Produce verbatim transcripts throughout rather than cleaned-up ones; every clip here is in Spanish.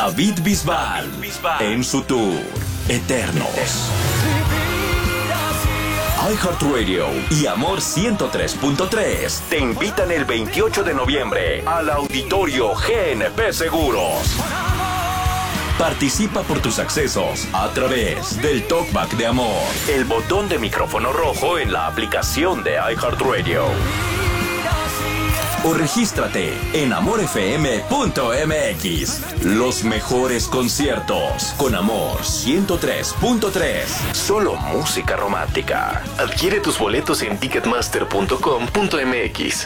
David Bisbal, en su tour Eternos. iHeartRadio y Amor ciento tres punto tres te invitan el veintiocho de noviembre al Auditorio G N P Seguros. Participa por tus accesos a través del Talkback de Amor, el botón de micrófono rojo en la aplicación de iHeartRadio. O regístrate en amor f m punto m x. Los mejores conciertos con Amor ciento tres punto tres. Solo música romántica. Adquiere tus boletos en ticketmaster punto com punto m x.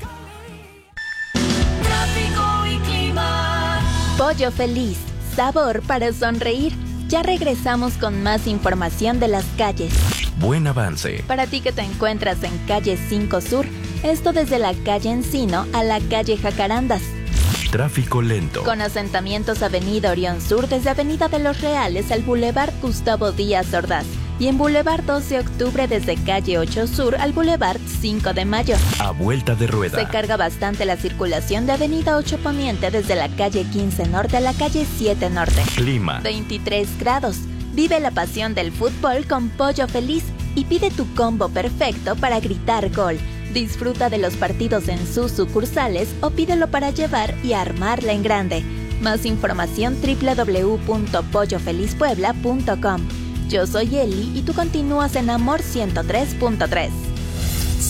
Tráfico y clima. Pollo Feliz, sabor para sonreír. Ya regresamos con más información de las calles. Buen avance. Para ti que te encuentras en calle cinco Sur, esto desde la calle Encino a la calle Jacarandas. Tráfico lento. Con asentamientos Avenida Orión Sur desde Avenida de los Reales al Boulevard Gustavo Díaz Ordaz. Y en Boulevard doce de octubre desde calle ocho Sur al Boulevard cinco de Mayo. A vuelta de rueda. Se carga bastante la circulación de Avenida ocho Poniente desde la calle quince Norte a la calle siete Norte. Clima. veintitrés grados. Vive la pasión del fútbol con Pollo Feliz y pide tu combo perfecto para gritar gol. Disfruta de los partidos en sus sucursales o pídelo para llevar y armarla en grande. Más información doble u doble u doble u punto pollo feliz puebla punto com. Yo soy Eli y tú continúas en Amor ciento tres punto tres.